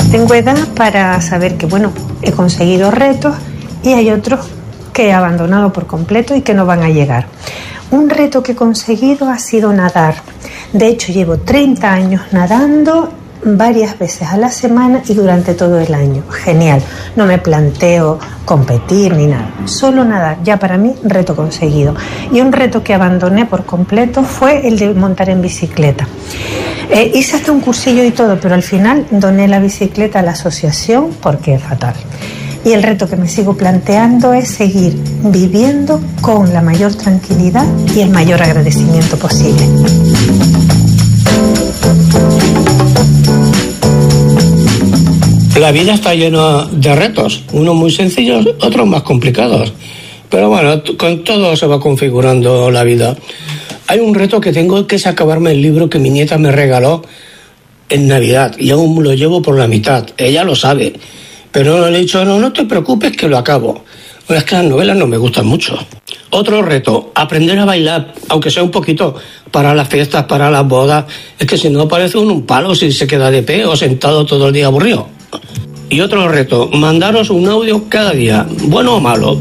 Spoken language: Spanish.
Tengo edad para saber que, bueno, he conseguido retos y hay otros que he abandonado por completo y que no van a llegar. Un reto que he conseguido ha sido nadar. De hecho, llevo 30 años nadando varias veces a la semana y durante todo el año. Genial. No me planteo competir ni nada. Solo nadar. Ya para mí, reto conseguido. Y un reto que abandoné por completo fue el de montar en bicicleta. Hice hasta un cursillo y todo, pero al final doné la bicicleta a la asociación porque es fatal. Y el reto que me sigo planteando es seguir viviendo con la mayor tranquilidad y el mayor agradecimiento posible. La vida está llena de retos, unos muy sencillos, otros más complicados. Pero bueno, con todo se va configurando la vida. Hay un reto que tengo, que es acabarme el libro que mi nieta me regaló en Navidad, y aún lo llevo por la mitad. Ella lo sabe, pero le he dicho, no te preocupes que lo acabo. Bueno, es que las novelas no me gustan mucho. Otro reto, aprender a bailar, aunque sea un poquito, para las fiestas, para las bodas. Es que si no parece un palo si se queda de pie o sentado todo el día aburrido. Y otro reto, mandaros un audio cada día, bueno o malo.